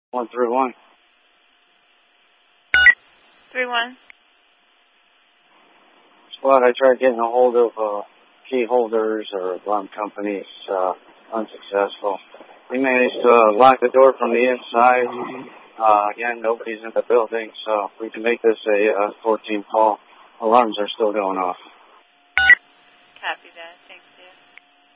131. 31. Squad, I tried getting a hold of key holders or alarm companies, unsuccessful. We managed to lock the door from the inside. Again, nobody's in the building, so we can make this a 14 call. Alarms are still going off.